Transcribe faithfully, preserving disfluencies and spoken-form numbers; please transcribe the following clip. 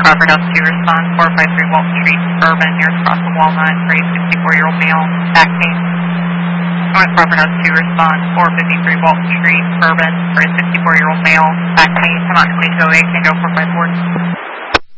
Crawford House two, respond four five three Walton Street, Suburban, nearest cross of Walnut, for a sixty-four-year-old male, back pain. North Crawford House two, respond four fifty-three Walton Street, Suburban, for a sixty-four-year-old male, back pain. Come on, twenty-two oh eight, Tango four five four.